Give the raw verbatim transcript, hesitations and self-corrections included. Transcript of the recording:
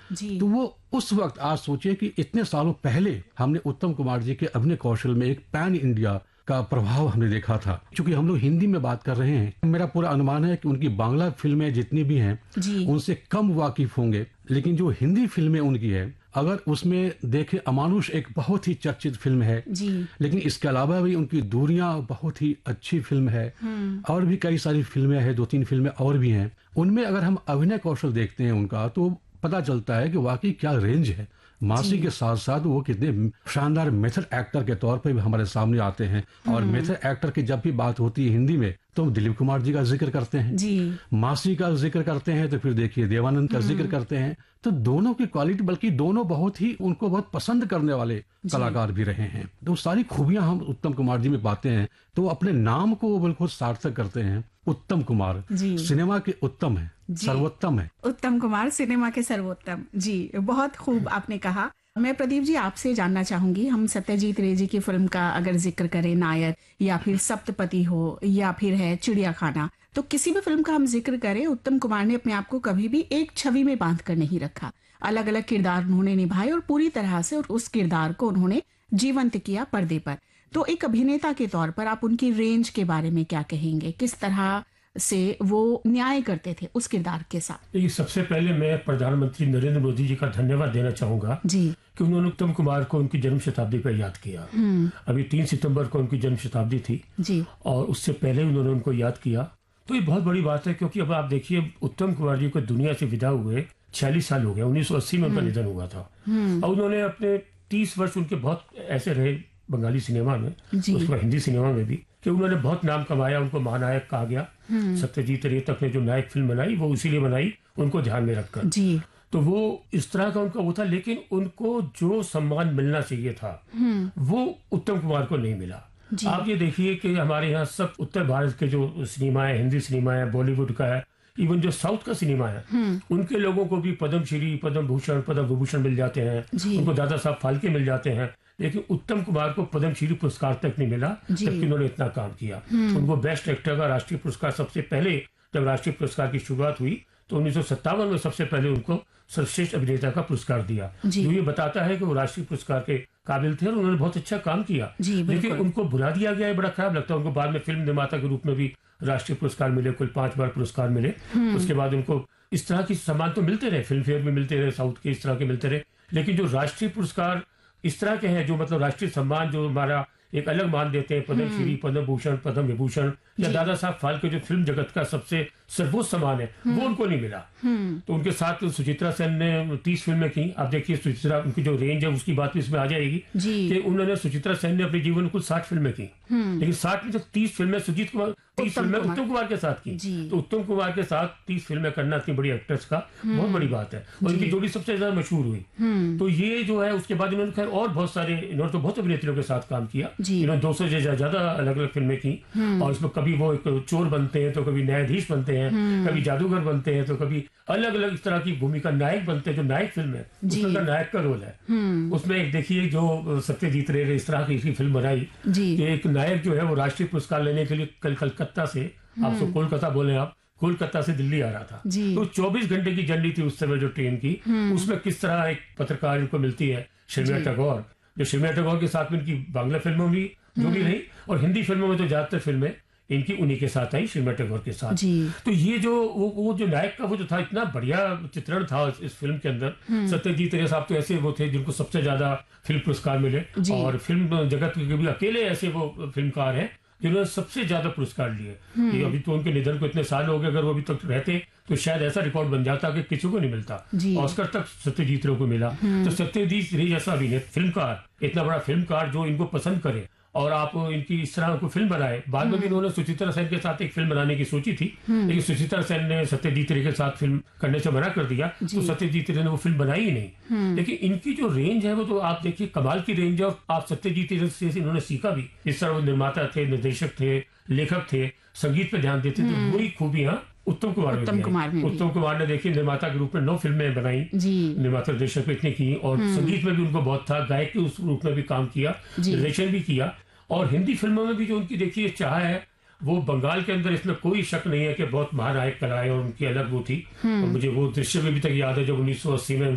तो वो उस वक्त, आज सोचिए कि इतने सालों पहले हमने उत्तम कुमार जी के अभिनय कौशल में एक पैन इंडिया का प्रभाव हमने देखा था। क्योंकि हम लोग हिंदी में बात कर रहे हैं, मेरा पूरा अनुमान है कि उनकी बांग्ला फिल्में जितनी भी हैं उनसे कम वाकिफ होंगे, लेकिन जो हिंदी फिल्में उनकी है, अगर उसमें देखें, अमानुष एक बहुत ही चर्चित फिल्म है जी। लेकिन इसके अलावा भी उनकी दूरियां बहुत ही अच्छी फिल्म है, और भी कई सारी फिल्में हैं, दो तीन फिल्में और भी हैं। उनमें अगर हम अभिनय कौशल देखते हैं उनका, तो पता चलता है कि वाकई क्या रेंज है। मासी के साथ साथ वो कितने शानदार मेथड एक्टर के तौर पे भी हमारे सामने आते हैं। और मेथड एक्टर की जब भी बात होती है हिंदी में, तो हम दिलीप कुमार जी का जिक्र करते हैं जी। मासी का जिक्र करते हैं, तो फिर देखिए देवानंद का जिक्र करते हैं। तो दोनों की क्वालिटी, बल्कि दोनों बहुत ही उनको बहुत पसंद करने वाले कलाकार भी रहे हैं। तो सारी खूबियां हम उत्तम कुमार जी में पाते हैं। तो अपने नाम को बिल्कुल सार्थक करते हैं। उत्तम कुमार सिनेमा के उत्तम है, सर्वोत्तम है। उत्तम कुमार सिनेमा के सर्वोत्तम जी। बहुत खूब आपने कहा। मैं प्रदीप जी आपसे जानना चाहूंगी, हम सत्यजीत रे जी की फिल्म का अगर जिक्र करें, नायर या फिर सप्तपति हो या फिर है चिड़िया खाना, तो किसी भी फिल्म का हम जिक्र करें, उत्तम कुमार ने अपने आप को कभी भी एक छवि में बांध कर नहीं रखा। अलग अलग किरदार उन्होंने निभाए और पूरी तरह से उस किरदार को उन्होंने जीवंत किया पर्दे पर। तो एक अभिनेता के तौर पर आप उनकी रेंज के बारे में क्या कहेंगे? किस तरह से वो न्याय करते थे उस किरदार के साथ? ये सबसे पहले मैं प्रधानमंत्री नरेंद्र मोदी जी का धन्यवाद देना चाहूंगा जी, कि उन्होंने उत्तम कुमार को उनकी जन्म शताब्दी पर याद किया। अभी तीन सितंबर को उनकी जन्म शताब्दी थी जी, और उससे पहले उन्होंने उनको याद किया। तो ये बहुत बड़ी बात है, क्योंकि अब आप देखिए उत्तम कुमार जी को दुनिया से विदा हुए छियालीस साल हो गए। उन्नीस सौ अस्सी में उनका निधन हुआ था, और उन्होंने अपने तीस वर्ष उनके बहुत ऐसे रहे बंगाली सिनेमा में, उसमें हिंदी सिनेमा में भी, कि उन्होंने बहुत नाम कमाया। उनको महानायक कहा गया। सत्यजीत रे तक ने जो नायक फिल्म बनाई, वो इसीलिए बनाई उनको ध्यान में रखकर जी। तो वो इस तरह का उनका वो था, लेकिन उनको जो सम्मान मिलना चाहिए था वो उत्तम कुमार को नहीं मिला। आप ये देखिए कि हमारे यहाँ सब उत्तर भारत के जो सिनेमा है, हिंदी सिनेमा है, बॉलीवुड का है, इवन जो साउथ का सिनेमा है, उनके लोगों को भी पद्म श्री, पद्म भूषण, पद्म विभूषण मिल जाते हैं, उनको दादा साहब फाल्के मिल जाते हैं। लेकिन उत्तम कुमार को पद्म श्री पुरस्कार तक नहीं मिला, जबकि उन्होंने इतना काम किया। उनको बेस्ट एक्टर का राष्ट्रीय पुरस्कार, सबसे पहले जब राष्ट्रीय पुरस्कार की शुरुआत हुई तो उन्नीस सौ सत्तावन में सबसे पहले उनको सर्वश्रेष्ठ अभिनेता का पुरस्कार दिया, जो ये बताता है कि वो राष्ट्रीय पुरस्कार के काबिल थे और उन्होंने बहुत अच्छा काम किया। लेकिन उनको भुला दिया गया है, बड़ा खराब लगता है। उनको बाद में फिल्म निर्माता के रूप में भी राष्ट्रीय पुरस्कार मिले, कुल पांच बार पुरस्कार मिले। उसके बाद उनको इस तरह की सम्मान तो मिलते रहे, फिल्म फेयर में मिलते रहे, साउथ के इस तरह के मिलते रहे, लेकिन जो राष्ट्रीय पुरस्कार इस तरह के हैं, जो मतलब राष्ट्रीय सम्मान जो हमारा एक अलग मान देते हैं, पद्म श्री, पद्म भूषण, पद्म विभूषण या दादा साहब फाल्के जो फिल्म जगत का सबसे सर्वोच्च सम्मान है, वो उनको नहीं मिला। तो उनके साथ सुचित्रा सेन ने तीस फिल्में की। आप देखिए सुचित्रा, उनकी जो रेंज है उसकी बात भी इसमें आ जाएगी कि उन्होंने सुचित्रा सेन ने अपने जीवन में कुल साठ फिल्में की, लेकिन साठ में से तीस फिल्में सुजीत कुमार तीस फिल्में उत्तम कुमार के साथ की। तो उत्तम कुमार के साथ तीस फिल्में करना इतनी बड़ी एक्ट्रेस का बहुत बड़ी बात है, और इनकी जोड़ी सबसे ज्यादा मशहूर हुई। तो ये जो है, उसके बाद इन्होंने खैर और बहुत सारे, इन्होंने तो बहुत अभिनेत्रियों के साथ काम किया। इन्होंने दो सौ से ज्यादा अलग अलग फिल्में की, और इसमें कभी वो एक चोर बनते हैं, तो कभी न्यायाधीश बनते हैं, कभी जादूगर बनते हैं, तो कभी अलग अलग इस तरह की भूमिका नायक बनते हैं। जो नायक फिल्म है उसमें का नायक का रोल है। उसमें एक देखिए जो सत्यजीत रे ने इस तरह की इसकी फिल्म बनाई कि एक नायक जो है वो राष्ट्रीय पुरस्कार लेने के लिए कल कलकत्ता से, आप सब कोलकाता बोले, आप कोलकाता से दिल्ली आ रहा था। तो चौबीस घंटे की जर्नी थी उस समय जो ट्रेन की। उसमें किस तरह एक पत्रकार इनको मिलती है, शर्मिला टैगोर, जो शर्मिला टैगोर के साथ में इनकी बांग्ला फिल्मों में जो भी रही, और हिंदी फिल्मों में तो ज्यादातर फिल्में इनकी उन्हीं के साथ आई, शर्मिला टैगोर के साथ। तो ये जो वो, वो जो नायक का वो जो था, इतना बढ़िया चित्रण था इस फिल्म के अंदर। सत्यजीत रे साहब तो ऐसे वो थे जिनको सबसे ज्यादा फिल्म पुरस्कार मिले, और फिल्म जगत के भी अकेले ऐसे वो फिल्मकार हैं जिन्होंने सबसे ज्यादा पुरस्कार लिए। अभी तो उनके निधन को इतने साल हो गए, अगर वो अभी तक रहते तो शायद ऐसा रिकॉर्ड बन जाता कि किसी को नहीं मिलता। ऑस्कर तक सत्यजीत रे को मिला। तो सत्यजीत रे जैसा अभिनेता, फिल्मकार, इतना बड़ा फिल्मकार जो इनको पसंद करे और आप इनकी इस तरह को फिल्म बनाए। बाद में भी इन्होंने सुचित्रा सेन के साथ एक फिल्म बनाने की सोची थी, लेकिन सुचित्रा सेन ने सत्यजीत रे के साथ फिल्म करने से मना कर दिया, तो सत्यजीत रे ने वो फिल्म बनाई ही नहीं। लेकिन इनकी जो रेंज है वो तो आप देखिए कमाल की रेंज है, और आप सत्यजीत रे से इन्होंने सीखा भी। इस तरह वो निर्माता थे, निर्देशक थे, लेखक थे, संगीत पे ध्यान देते थे। वही खूबियां उत्तम कुमार में उत्तम कुमार में उत्तम कुमार ने देखिए निर्माता के रूप में नौ फिल्में बनाई, निर्माता निर्देशक पे इतने की, और संगीत में भी उनको बहुत था, गायक के उस रूप में भी काम किया, निर्देशन भी किया। और हिंदी फिल्मों में भी जो उनकी देखिए चाह है, वो बंगाल के अंदर, इसमें कोई शक नहीं है कि बहुत महानायक कलाएं और उनकी अलग वो थी। और मुझे वो दृश्य में भी तक याद है जब उन्नीस सौ अस्सी में